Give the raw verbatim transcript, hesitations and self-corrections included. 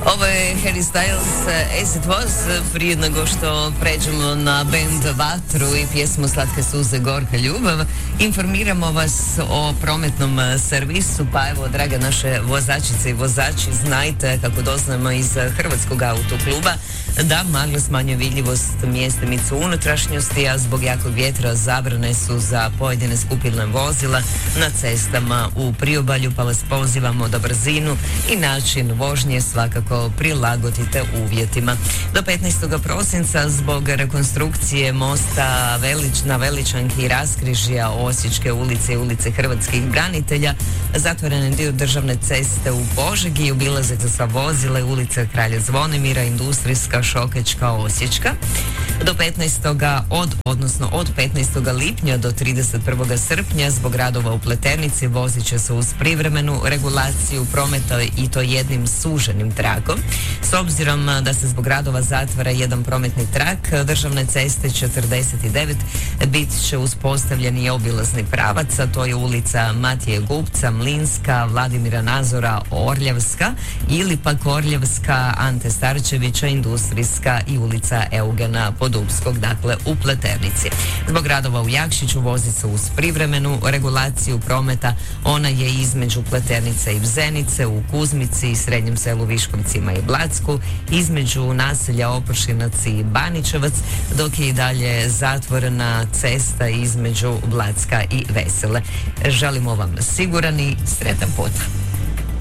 Ovo je Harry Styles, As It Was. Prije nego što pređemo na band Vatru i pjesmu Slatke suze, gorka ljubav, informiramo vas o prometnom servisu. Pa evo, drage naše vozačice i vozači, znajte, kako doznamo iz Hrvatskog autokluba, da magla smanjuje vidljivost mjestimicu unutrašnjosti, a zbog jakog vjetra zabrane su za pojedine skupine vozila na cestama u priobalju, pa vas pozivamo da brzinu i način vožnje svakako prilagodite uvjetima. Do petnaestog prosinca zbog rekonstrukcije mosta Velič, na Veličanki i raskrižja Osječke ulice i ulice Hrvatskih branitelja, zatvoren je dio državne ceste u Požegi, obilazak za sva vozila i ulica Kralja Zvonimira, Industrijska, Šokečka, Osječka. Do petnaestog od, odnosno od petnaestog lipnja do trideset prvog srpnja zbog radova u Pleternici vozit će se uz privremenu regulaciju prometa i to jednim suženim trakom. S obzirom da se zbog radova zatvara jedan prometni trak, državne ceste četrdeset devet bit će uspostavljeni i obilazni pravac, a to je ulica Matije Gupca, Mlinska, Vladimira Nazora, Orljavska ili pak Orljavska, Ante Starčevića, Industrijska i ulica Eugena Podupskog, dakle u Pleternici. Zbog radova u Jakšiću vozi se uz privremenu regulaciju prometa, ona je između Pleternice i Bzenice, u Kuzmici i Srednjem selu Viškovcima i Blacku, između naselja Opršinac i Baničevac, dok je i dalje zatvorena cesta između Blacka i Vesele. Želimo vam siguran i sretan put.